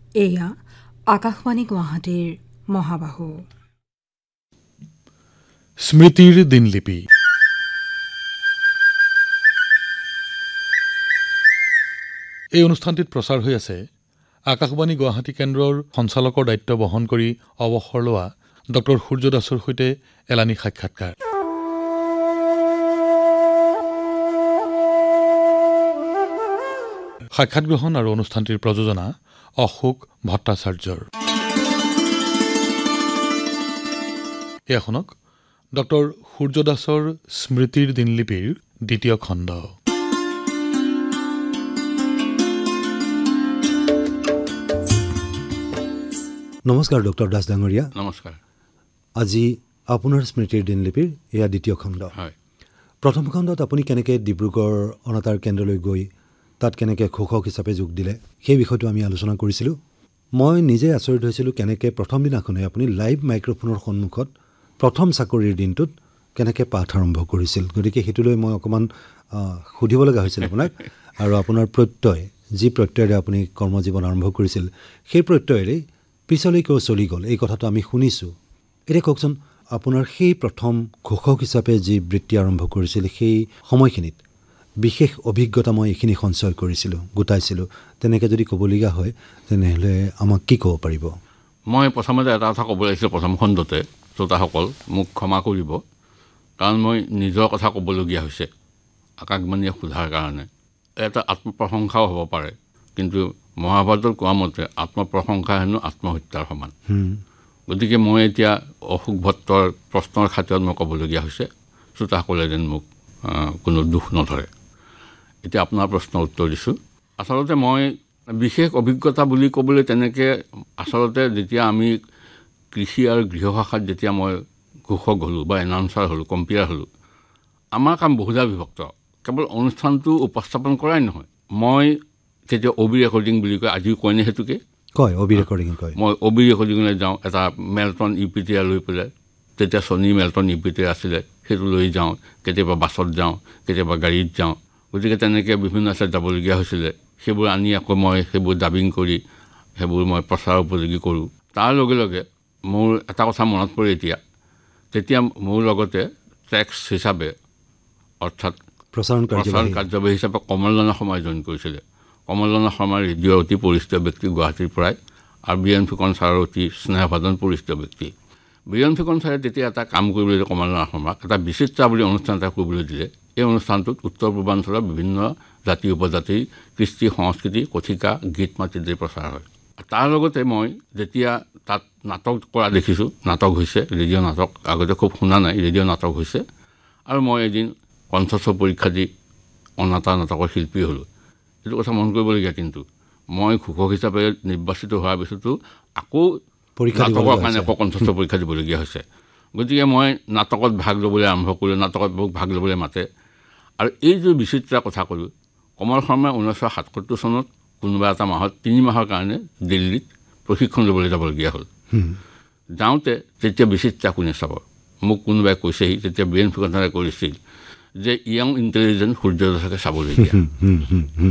এয়া আকাশবাণী গুৱাহাটীৰ মহাবাহু স্মৃতিৰ দিনলিপি। এই অনুষ্ঠানটিত প্ৰচাৰ হৈ আছে আকাশবাণী গুৱাহাটী কেন্দ্ৰৰ সঞ্চালকৰ দায়িত্ব বহন কৰি অৱসৰ লোৱা ডক্টৰ সূৰ্য দাসৰ সৈতে এলানি সাক্ষাৎকাৰ। সাক্ষাৎ গ্ৰহণ আৰু অনুষ্ঠানটিৰ প্ৰযোজনা অশোক ভট্টাচাৰ্যৰ। এয়া শুনক ডক্টৰ সূৰ্য দাসৰ স্মৃতিৰ দিনলিপিৰ দ্বিতীয় খণ্ড। নমস্কাৰ ডক্টৰ দাস ডাঙৰীয়া। নমস্কাৰ। আজি আপোনাৰ স্মৃতিৰ দিনলিপিৰ এয়া দ্বিতীয় খণ্ড। হয়। প্ৰথম খণ্ডত আপুনি কেনেকৈ ডিব্ৰুগড় অনাতাঁৰ কেন্দ্ৰলৈ গৈ তাত কেনেকৈ ঘোষক হিচাপে যোগ দিলে সেই বিষয়টো আমি আলোচনা কৰিছিলোঁ। মই নিজে আচৰিত হৈছিলোঁ কেনেকৈ প্ৰথম দিনাখনে আপুনি লাইভ মাইক্ৰফোনৰ সন্মুখত প্ৰথম চাকৰিৰ দিনটোত কেনেকৈ পাঠ আৰম্ভ কৰিছিল। গতিকে সেইটোলৈ মই অকণমান সুধিব লগা হৈছিল আপোনাক। আৰু আপোনাৰ প্ৰত্যয়, যি প্ৰত্যয়েৰে আপুনি কৰ্মজীৱন আৰম্ভ কৰিছিল, সেই প্ৰত্যয়েৰেই পিছলৈকেও চলি গ'ল, এই কথাটো আমি শুনিছোঁ। এতিয়া কওকচোন, আপোনাৰ সেই প্ৰথম ঘোষক হিচাপে যি বৃত্তি আৰম্ভ কৰিছিল সেই সময়খিনিত বিশেষ অভিজ্ঞতা মই এইখিনি সঞ্চয় কৰিছিলোঁ, গোটাইছিলোঁ, তেনেকৈ যদি ক'বলগীয়া হয় তেনেহ'লে আমাক কি ক'ব পাৰিব? মই প্ৰথমতে এটা কথা ক'ব লাগিছিল। প্ৰথম খণ্ডতে শ্ৰোতাসকল মোক ক্ষমা কৰিব, কাৰণ মই নিজৰ কথা ক'বলগীয়া হৈছে আকাশবাণীয়ে সোধাৰ কাৰণে। এটা আত্মপ্ৰশংসাও হ'ব পাৰে, কিন্তু মহাভাৰতত কোৱা মতে আত্মপ্ৰশংসা হেনো আত্মহত্যাৰ সমান। গতিকে মই এতিয়া অশোক ভট্টৰ প্ৰশ্নৰ খাতিৰত মই ক'বলগীয়া হৈছে, শ্ৰোতাসকলে যেন মোক কোনো দুখ নধৰে। এতিয়া আপোনাৰ প্ৰশ্নৰ উত্তৰ দিছোঁ। আচলতে মই বিশেষ অভিজ্ঞতা বুলি ক'বলৈ তেনেকৈ আচলতে যেতিয়া আমি কৃষি আৰু গৃহশাখাত যেতিয়া মই ঘোষক হ'লোঁ বা এনাউন্সাৰ হ'লোঁ, কম্পিয়াৰ হ'লোঁ, আমাৰ কাম বহুধা বিভক্ত। কেৱল অনুষ্ঠানটো উপস্থাপন কৰাই নহয়, মই তেতিয়া অবি ৰেকৰ্ডিং বুলি কয়, আজিও কয়নে সেইটোকে কয়, অবি ৰেকৰ্ডিং কয়। মই অবি ৰেকৰ্ডিঙলৈ যাওঁ, এটা মেলটন ইউপিটিআৰ লৈ পেলাই, তেতিয়া ছনী মেলটন ইউপিটিআৰ আছিলে, সেইটো লৈ যাওঁ। কেতিয়াবা বাছত যাওঁ, কেতিয়াবা গাড়ীত যাওঁ। গতিকে তেনেকৈ বিভিন্ন ঠাইত যাবলগীয়া হৈছিলে। সেইবোৰ আনি আকৌ মই সেইবোৰ ডাবিং কৰি সেইবোৰ মই প্ৰচাৰ উপযোগী কৰোঁ। তাৰ লগে লগে মোৰ এটা কথা মনত পৰে এতিয়া, তেতিয়া মোৰ লগতে টেক্স হিচাপে অৰ্থাৎ প্ৰচাৰণ কাৰ্যবাহী হিচাপে কমললোচনা শৰ্মাই জইন কৰিছিলে। কমললোচনা শৰ্মাৰ ৰেডিঅ'ৰ অতি পৰিচিত ব্যক্তি গুৱাহাটীৰ পৰাই, আৰু বীৰেণ ফুকন ছাৰৰ অতি স্নেহভাজন পৰিচিত ব্যক্তি। বীৰেণ ফুকন ছাৰে তেতিয়া এটা কাম কৰিবলৈ দিলে কমললোচনা শৰ্মাক, এটা বিচিত্ৰা বুলি অনুষ্ঠান এটা কৰিবলৈ দিলে। এই অনুষ্ঠানটোত উত্তৰ পূৰ্বাঞ্চলৰ বিভিন্ন জাতি উপজাতিৰ কৃষ্টি সংস্কৃতি, কথিকা, গীত মাতৃৰে প্ৰচাৰ হয়। তাৰ লগতে মই যেতিয়া তাত নাটক কৰা দেখিছোঁ, নাটক হৈছে, ৰেডিঅ' নাটক আগতে খুব শুনা নাই, ৰেডিঅ' নাটক হৈছে, আৰু মই এদিন কণ্ঠস্বৰ পৰীক্ষা দি অনাতাঁৰ নাটকৰ শিল্পী হ'লোঁ। সেইটো কথা মন কৰিবলগীয়া। কিন্তু মই ঘোষক হিচাপে নিৰ্বাচিত হোৱাৰ পিছতো আকৌ নাটকৰ কাৰণে আকৌ কণ্ঠস্বৰ পৰীক্ষা দিবলগীয়া হৈছে। গতিকে মই নাটকত ভাগ ল'বলৈ আৰম্ভ কৰিলোঁ, নাটকত মোক ভাগ ল'বলৈ মাতে। আৰু এই যে বিচিত্ৰা কথা ক'লোঁ, কমল শৰ্মাই 1977 চনত কোনোবা এটা মাহত 3 মাহৰ কাৰণে দিল্লীত প্ৰশিক্ষণ ল'বলৈ যাবলগীয়া হ'ল। যাওঁতে তেতিয়া বিচিত্ৰা কোনে চাব, মোক কোনোবাই কৈছেহি, তেতিয়া বীৰেণ ফুকন ছাৰে কৰিছিল যে য়াং ইণ্টেলিজেণ্ট সূৰ্য দাসকে চাবলগীয়া।